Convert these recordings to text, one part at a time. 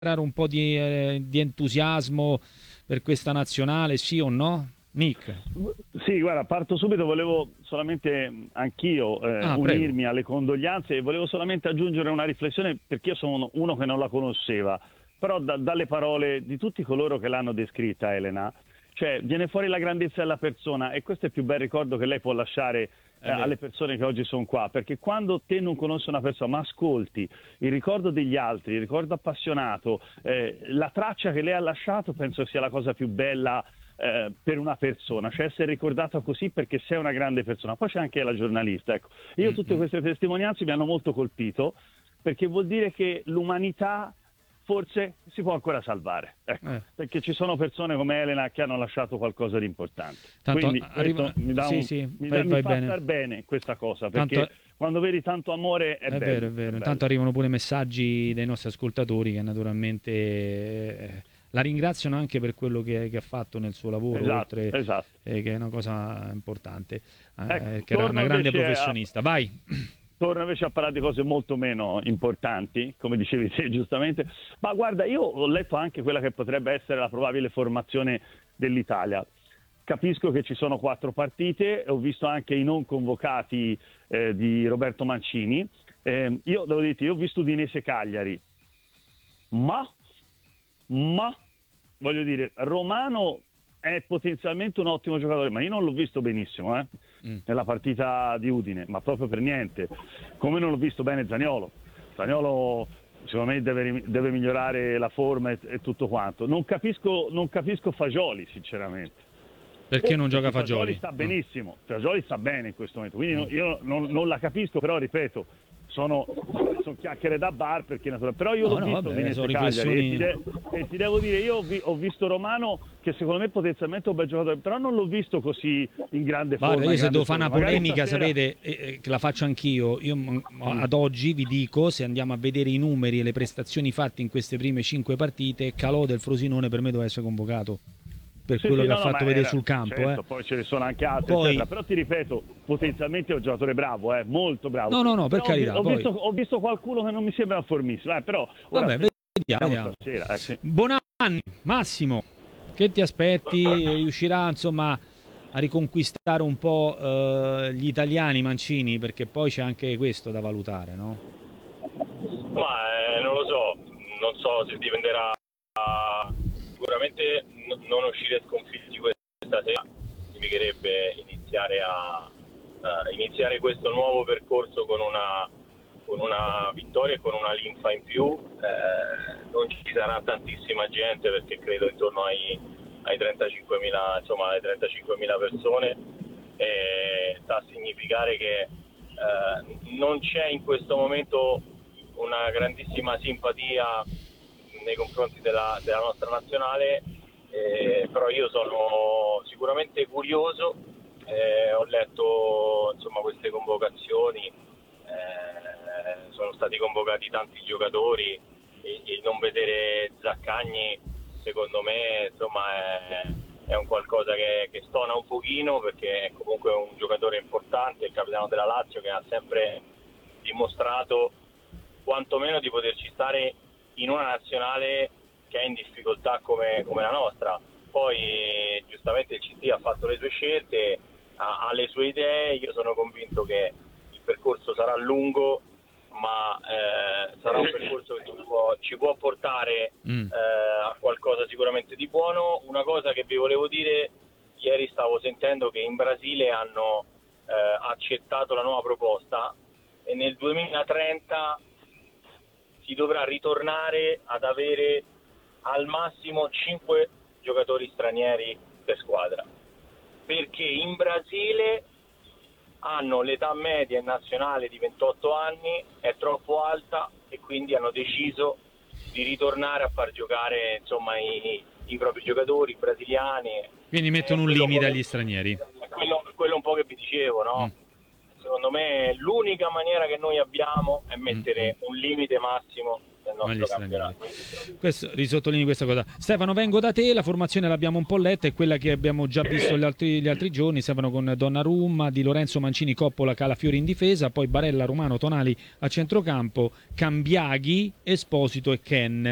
un po' di entusiasmo per questa nazionale, sì o no? Nick. Sì, guarda, parto subito, volevo solamente anch'io Prego. unirmi alle condoglianze e volevo solamente aggiungere una riflessione perché io sono uno che non la conosceva, però dalle parole di tutti coloro che l'hanno descritta, Elena, cioè viene fuori la grandezza della persona e questo è il più bel ricordo che lei può lasciare alle persone che oggi sono qua, perché quando te non conosci una persona ma ascolti il ricordo degli altri, il ricordo appassionato, la traccia che lei ha lasciato penso sia la cosa più bella per una persona, cioè essere ricordato così perché sei una grande persona. Poi c'è anche la giornalista, ecco. Io tutte queste testimonianze mi hanno molto colpito perché vuol dire che l'umanità forse si può ancora salvare, ecco, perché ci sono persone come Elena che hanno lasciato qualcosa di importante. Tanto quindi mi fa star bene questa cosa, perché quando vedi tanto amore è bello. È vero. Intanto arrivano pure messaggi dai nostri ascoltatori che naturalmente la ringraziano anche per quello che ha fatto nel suo lavoro, oltre che è una cosa importante, che era una grande professionista. Vai! Torno invece a parlare di cose molto meno importanti, come dicevi te giustamente. Ma guarda, io ho letto anche quella che potrebbe essere la probabile formazione dell'Italia. Capisco che ci sono 4 partite, ho visto anche i non convocati di Roberto Mancini. Io devo dirti, io ho visto Udinese Cagliari, ma voglio dire, Romano è potenzialmente un ottimo giocatore, ma io non l'ho visto benissimo nella partita di Udine, ma proprio per niente. Come non l'ho visto bene Zaniolo. Zaniolo secondo me deve migliorare la forma e tutto quanto. Non capisco Fagioli, sinceramente. Perché non gioca Fagioli sta benissimo, Fagioli sta bene in questo momento, quindi io non la capisco, però ripeto, sono chiacchiere da bar, perché però io l'ho visto Cagliari, e ti devo dire, io ho visto Romano che secondo me potenzialmente è un bel giocatore, però non l'ho visto così in grande forma. Guarda, io se devo fare una polemica, sapete, che la faccio anch'io, io ad oggi vi dico, se andiamo a vedere i numeri e le prestazioni fatte in queste prime 5 partite, Calò del Frosinone per me doveva essere convocato, per quello che ha fatto vedere sul campo. Certo, poi ce ne sono anche altri, eccetera. Però ti ripeto, potenzialmente è un giocatore bravo, molto bravo. No, per carità. Ho visto qualcuno che non mi sembra formissimo, però... Vabbè, vediamo. Stasera, Buon anno, Massimo. Che ti aspetti? Riuscirà, insomma, a riconquistare un po' gli italiani, Mancini? Perché poi c'è anche questo da valutare, no? Ma non lo so, non so se dipenderà... Sicuramente non uscire sconfitti questa sera significherebbe iniziare questo nuovo percorso con una vittoria e con una linfa in più. Non ci sarà tantissima gente, perché credo intorno ai 35.000, insomma, alle 35.000 persone, sta a significare che non c'è in questo momento una grandissima simpatia nei confronti della nostra nazionale, però io sono sicuramente curioso. Ho letto, insomma, queste convocazioni, sono stati convocati tanti giocatori, e il non vedere Zaccagni secondo me, insomma, è un qualcosa che stona un pochino, perché è comunque un giocatore importante, il capitano della Lazio, che ha sempre dimostrato quantomeno di poterci stare in una nazionale che è in difficoltà come la nostra. Poi giustamente il CT ha fatto le sue scelte, ha le sue idee. Io sono convinto che il percorso sarà lungo, ma sarà un percorso che ci può portare a qualcosa sicuramente di buono. Una cosa che vi volevo dire: ieri stavo sentendo che in Brasile hanno accettato la nuova proposta, e nel 2030 si dovrà ritornare ad avere al massimo 5 giocatori stranieri per squadra, perché in Brasile hanno l'età media in nazionale di 28 anni, è troppo alta, e quindi hanno deciso di ritornare a far giocare, insomma, i propri giocatori brasiliani. Quindi mettono un limite agli stranieri. Quello un po' che vi dicevo, no? Secondo me l'unica maniera che noi abbiamo è mettere un limite massimo del nostro campionato. Risottolineo questa cosa. Stefano, vengo da te, la formazione l'abbiamo un po' letta, è quella che abbiamo già visto gli altri giorni. Stefano con Donnarumma, Di Lorenzo, Mancini, Coppola, Calafiori in difesa, poi Barella, Romano, Tonali a centrocampo, Cambiaghi, Esposito e Ken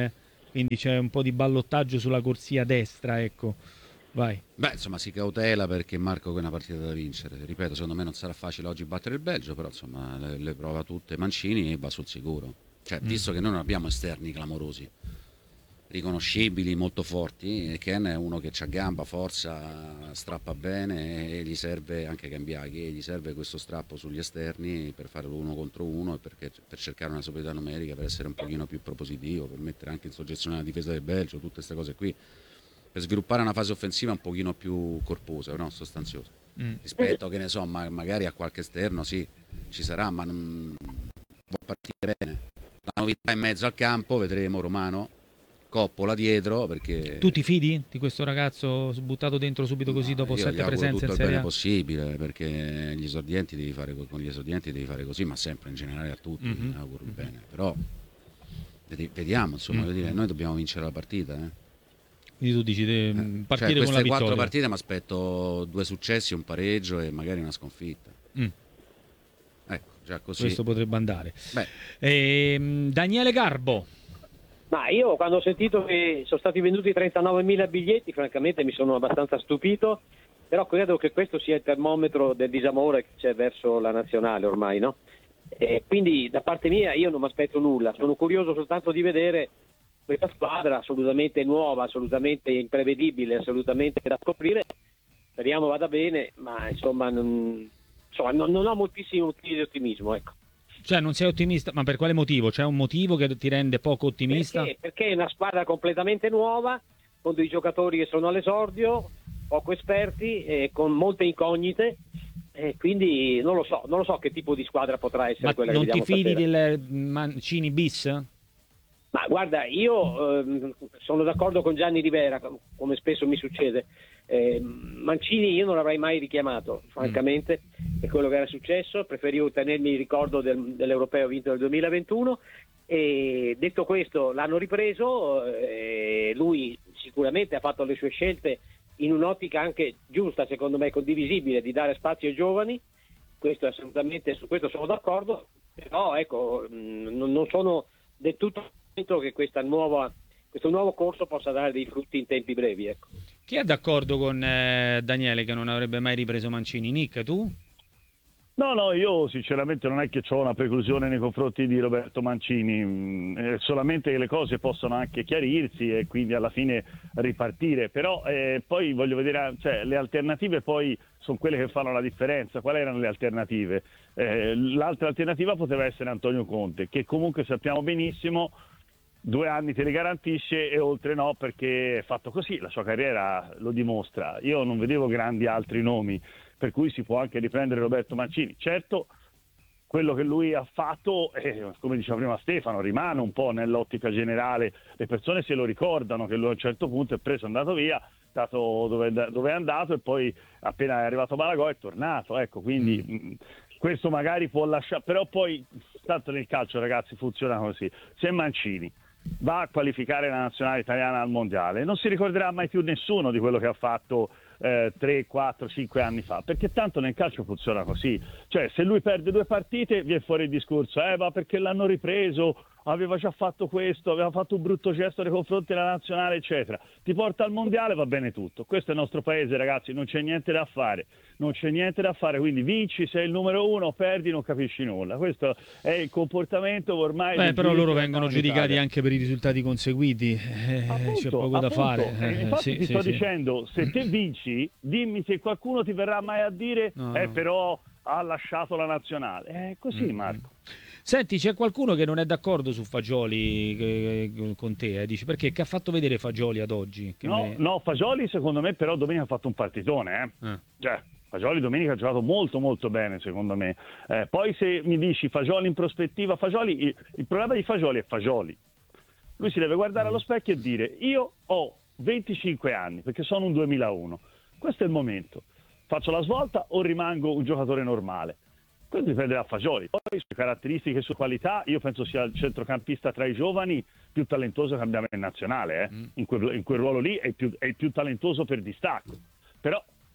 quindi c'è un po' di ballottaggio sulla corsia destra, ecco. Vai. Beh, insomma, si cautela perché Marco è una partita da vincere. Ripeto, secondo me non sarà facile oggi battere il Belgio, però insomma le prova tutte Mancini e va sul sicuro. Cioè, visto che noi non abbiamo esterni clamorosi, riconoscibili, molto forti, e Ken è uno che ha gamba, forza, strappa bene e gli serve anche Cambiaghi, e gli serve questo strappo sugli esterni per fare l'uno contro uno e per cercare una superiorità numerica, per essere un pochino più propositivo, per mettere anche in soggezione la difesa del Belgio, tutte queste cose qui, per sviluppare una fase offensiva un pochino più corposa, no? Sostanziosa, rispetto, che ne so, magari a qualche esterno sì, ci sarà, ma non può partire bene. La novità in mezzo al campo, vedremo Romano, Coppola dietro, perché... Tu ti fidi di questo ragazzo buttato dentro subito così dopo 7 presenze in Serie A? Tutto il bene Serie A? possibile, perché gli esordienti con gli esordienti devi fare così, ma sempre in generale a tutti, mi auguro il bene. Però vediamo, insomma, voglio dire, noi dobbiamo vincere la partita, Quindi tu dici partire cioè, con la queste vittoria. 4 partite mi aspetto 2 successi, un pareggio e magari una sconfitta. Ecco, già così. Questo potrebbe andare. Daniele Garbo. Ma io quando ho sentito che sono stati venduti 39.000 biglietti, francamente mi sono abbastanza stupito, però credo che questo sia il termometro del disamore che c'è verso la nazionale ormai, no? E quindi da parte mia io non mi aspetto nulla, sono curioso soltanto di vedere questa squadra assolutamente nuova, assolutamente imprevedibile, assolutamente da scoprire. Speriamo vada bene, ma insomma non ho moltissimi motivi di ottimismo, ecco. Cioè non sei ottimista, ma per quale motivo? C'è un motivo che ti rende poco ottimista? Perché è una squadra completamente nuova, con dei giocatori che sono all'esordio, poco esperti, con molte incognite, e quindi non lo so che tipo di squadra potrà essere ma quella che vediamo non ti fidi stasera. del Mancini bis? Ma guarda, io sono d'accordo con Gianni Rivera, come spesso mi succede. Mancini io non l'avrei mai richiamato, francamente, per quello che era successo. Preferivo tenermi il ricordo dell'Europeo vinto nel 2021. E detto questo, l'hanno ripreso, lui sicuramente ha fatto le sue scelte in un'ottica anche giusta, secondo me condivisibile, di dare spazio ai giovani. Questo assolutamente, su questo sono d'accordo, però ecco, non sono del tutto convinto che questo nuovo corso possa dare dei frutti in tempi brevi, ecco. Chi è d'accordo con Daniele che non avrebbe mai ripreso Mancini? Nick, tu? No, io sinceramente non è che ho una preclusione nei confronti di Roberto Mancini, solamente che le cose possono anche chiarirsi e quindi alla fine ripartire, però poi voglio vedere, cioè, le alternative poi sono quelle che fanno la differenza. Quali erano le alternative? L'altra alternativa poteva essere Antonio Conte, che comunque sappiamo benissimo 2 anni te le garantisce e oltre no, perché è fatto così, la sua carriera lo dimostra. Io non vedevo grandi altri nomi, per cui si può anche riprendere Roberto Mancini. Certo, quello che lui ha fatto, come diceva prima Stefano, rimane un po' nell'ottica generale, le persone se lo ricordano che lui a un certo punto è preso, è andato via, è stato dove è andato e poi appena è arrivato Malagò è tornato, ecco, quindi questo magari può lasciare, però poi tanto nel calcio, ragazzi, funziona così. Se Mancini va a qualificare la nazionale italiana al mondiale, non si ricorderà mai più nessuno di quello che ha fatto 3, 4, 5 anni fa, perché tanto nel calcio funziona così. Cioè, se lui perde 2 partite viene fuori il discorso ma perché l'hanno ripreso, aveva già fatto questo, aveva fatto un brutto gesto nei confronti della nazionale, eccetera. Ti porta al mondiale, va bene tutto. Questo è il nostro paese, ragazzi, non c'è niente da fare, quindi vinci, sei il numero 1, perdi, non capisci nulla. Questo è il comportamento ormai. Però loro vengono giudicati anche per i risultati conseguiti, c'è poco da fare. Infatti ti sto dicendo, se te vinci, dimmi se qualcuno ti verrà mai a dire però ha lasciato la nazionale. È così, Marco. Senti, c'è qualcuno che non è d'accordo su Fagioli con te, dici perché? Che ha fatto vedere Fagioli ad oggi? No, Fagioli secondo me però domenica ha fatto un partitone, Cioè, Fagioli domenica ha giocato molto molto bene secondo me. Poi se mi dici Fagioli in prospettiva, il problema di Fagioli è Fagioli. Lui si deve guardare allo specchio e dire: io ho 25 anni perché sono un 2001, questo è il momento, faccio la svolta o rimango un giocatore normale? Questo dipende da Fagioli. Poi sulle caratteristiche e su qualità, io penso sia il centrocampista tra i giovani più talentoso che abbiamo in nazionale, in quel ruolo lì è il più talentoso per distacco. Però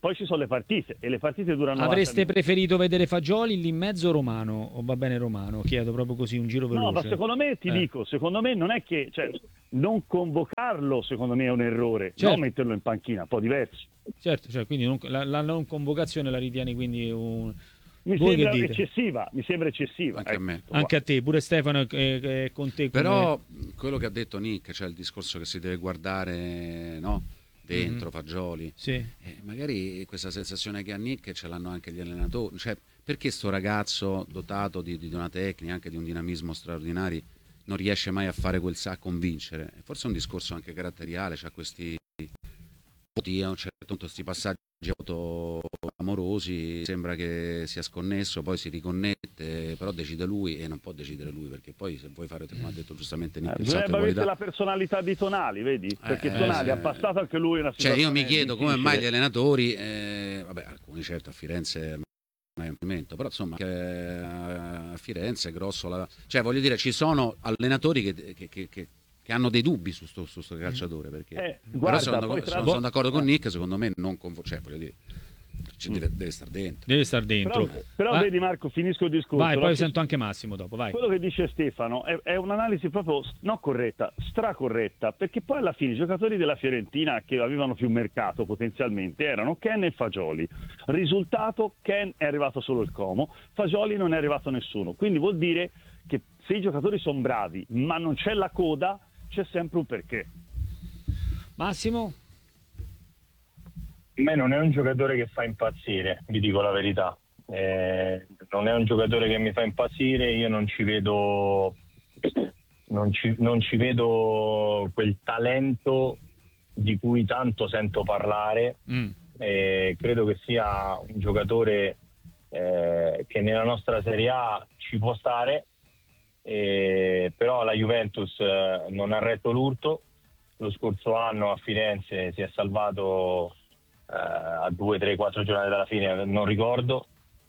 poi ci sono le partite e le partite durano. Avreste preferito vedere Fagioli lì in mezzo Romano o va bene Romano? Chiedo proprio così un giro veloce. No, ma secondo me dico, secondo me non è che, cioè, non convocarlo secondo me è un errore, non metterlo in panchina, un po' diverso. Certo, cioè, quindi la non convocazione la ritieni quindi mi sembra eccessiva, Anche a me. Anche a te, pure Stefano è con te. Però quello che ha detto Nick, cioè il discorso che si deve guardare, no? Dentro Fagioli, sì. Magari questa sensazione che ha Nick ce l'hanno anche gli allenatori, cioè perché sto ragazzo dotato di una tecnica, anche di un dinamismo straordinario, non riesce mai a fare a convincere? Forse è un discorso anche caratteriale, c'ha questi voti a un certo punto, questi passaggi amorosi, sembra che sia sconnesso, poi si riconnette, però decide lui e non può decidere lui, perché poi se vuoi fare, come ha detto giustamente Nick, bisogna avere la personalità di Tonali, vedi? Perché Tonali ha passato anche lui una situazione, io mi chiedo come mai gli allenatori, vabbè, alcuni certo a Firenze è un complimento, però insomma a Firenze è grosso, cioè voglio dire, ci sono allenatori che hanno dei dubbi su sto calciatore, perché guarda, però sono d'accordo con Nick, secondo me non cioè voglio dire, deve stare dentro. Deve star dentro. Però vedi Marco, finisco il discorso. Vai, poi sento anche Massimo dopo, vai. Quello che dice Stefano è un'analisi proprio non corretta, stracorretta, perché poi alla fine i giocatori della Fiorentina che avevano più mercato potenzialmente erano Ken e Fagioli. Risultato, Ken è arrivato solo il Como, Fagioli non è arrivato nessuno. Quindi vuol dire che se i giocatori sono bravi, ma non c'è la coda, c'è sempre un perché. Massimo? A me non è un giocatore che fa impazzire, vi dico la verità. Non è un giocatore che mi fa impazzire, io non ci vedo quel talento di cui tanto sento parlare. Credo che sia un giocatore che nella nostra Serie A ci può stare, però la Juventus non ha retto l'urto. Lo scorso anno a Firenze si è salvato a 2, 3, 4 giornate dalla fine, non ricordo,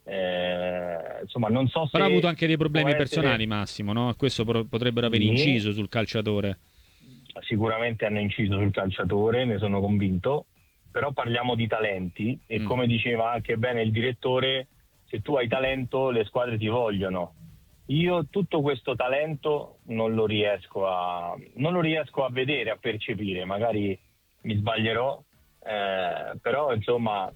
insomma non so se però ha avuto anche dei problemi personali, Massimo, no? Questo potrebbero aver inciso sul calciatore. Sicuramente hanno inciso sul calciatore, ne sono convinto, però parliamo di talenti e come diceva anche bene il direttore, se tu hai talento le squadre ti vogliono. Io tutto questo talento non lo riesco a vedere, a percepire, magari mi sbaglierò, però insomma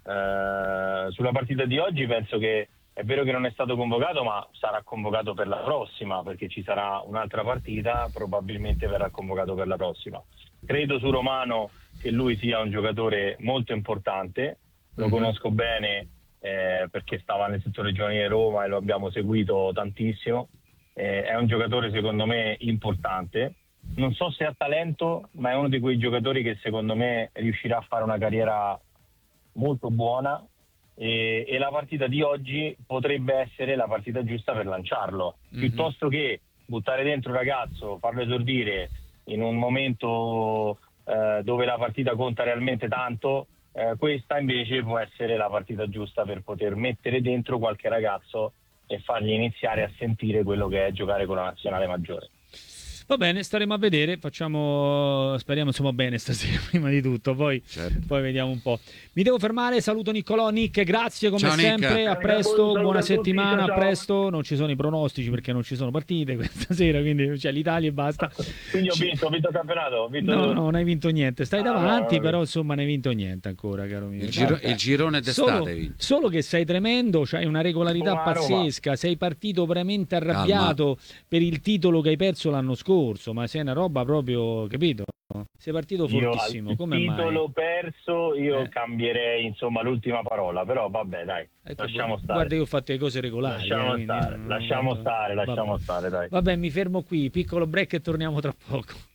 sulla partita di oggi penso che è vero che non è stato convocato, ma sarà convocato per la prossima, perché ci sarà un'altra partita, probabilmente verrà convocato per la prossima. Credo su Romano che lui sia un giocatore molto importante, lo conosco bene perché stava nel settore giovanile Roma e lo abbiamo seguito tantissimo, è un giocatore secondo me importante. Non so se ha talento, ma è uno di quei giocatori che secondo me riuscirà a fare una carriera molto buona e la partita di oggi potrebbe essere la partita giusta per lanciarlo, piuttosto che buttare dentro un ragazzo, farlo esordire in un momento dove la partita conta realmente tanto. Questa invece può essere la partita giusta per poter mettere dentro qualche ragazzo e fargli iniziare a sentire quello che è giocare con la nazionale maggiore. Va bene, staremo a vedere, speriamo insomma bene stasera prima di tutto, poi vediamo un po'. Mi devo fermare, saluto Niccolò. Nick, grazie come sempre, Nick. A presto, buona settimana, a presto. Non ci sono i pronostici perché non ci sono partite questa sera, quindi c'è l'Italia e basta. Quindi ho vinto il campionato? No, non hai vinto niente, stai davanti, però insomma non hai vinto niente ancora, caro mio. Il girone d'estate solo che sei tremendo, c'hai una regolarità pazzesca, sei partito veramente arrabbiato per il titolo che hai perso l'anno scorso. Ma sei una roba proprio, capito? Sei partito fortissimo. Come mai? Il titolo perso, io cambierei insomma l'ultima parola, però vabbè dai, lasciamo stare. Guarda, io ho fatto le cose regolari. Lasciamo stare, dai. Vabbè, mi fermo qui, piccolo break e torniamo tra poco.